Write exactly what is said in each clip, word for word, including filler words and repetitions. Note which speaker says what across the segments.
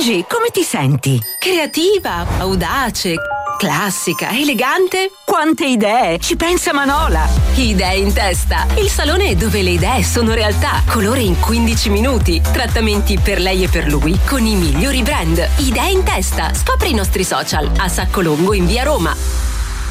Speaker 1: Oggi come ti senti?
Speaker 2: Creativa, audace, classica, elegante.
Speaker 1: Quante idee! Ci pensa Manola!
Speaker 2: Idee in testa. Il salone dove le idee sono realtà. Colore in quindici minuti. Trattamenti per lei e per lui con i migliori brand. Idee in testa. Scopri i nostri social a Sacco Longo in via Roma.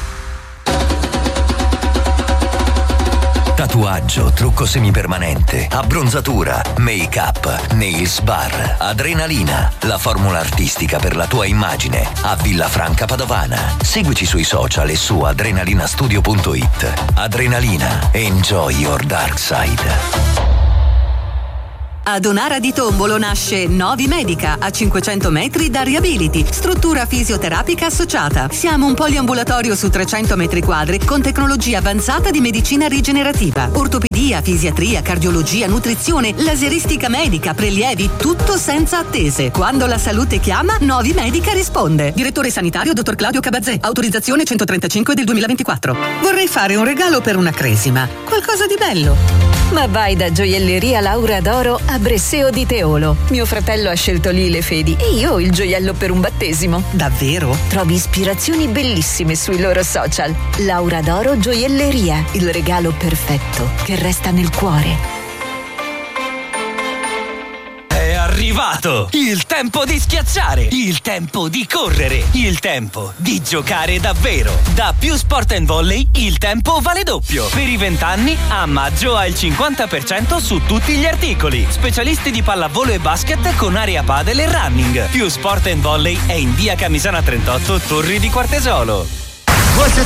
Speaker 3: Tatuaggio, trucco semipermanente, abbronzatura, make-up, nails bar, adrenalina, la formula artistica per la tua immagine a Villafranca Padovana. Seguici sui social e su adrenalinastudio punto it. Adrenalina, enjoy your dark side.
Speaker 4: Ad Onara di Tombolo nasce Novi Medica, a cinquecento metri da Reability, struttura fisioterapica associata. Siamo un poliambulatorio su trecento metri quadri con tecnologia avanzata di medicina rigenerativa, ortopedia, fisiatria, cardiologia, nutrizione, laseristica medica, prelievi, tutto senza attese. Quando la salute chiama, Novi Medica risponde. Direttore sanitario dottor Claudio Cabazzè, autorizzazione centotrentacinque del duemilaventiquattro. Vorrei fare un regalo per una cresima, qualcosa di bello.
Speaker 5: Ma vai da Gioielleria Laura d'Oro a Bresseo di Teolo. Mio fratello ha scelto lì le fedi e io ho il gioiello per un battesimo.
Speaker 4: Davvero?
Speaker 5: Trovi ispirazioni bellissime sui loro social. Laura d'Oro Gioielleria, il regalo perfetto che resta nel cuore.
Speaker 6: È arrivato il tempo di schiacciare, il tempo di correre, il tempo di giocare davvero. Da Più Sport and Volley il tempo vale doppio. Per i vent'anni a maggio hai il cinquanta per cento su tutti gli articoli. Specialisti di pallavolo e basket con area padel e running. Più Sport and Volley è in via Camisana trentotto, Torri di Quartesolo.
Speaker 7: Voce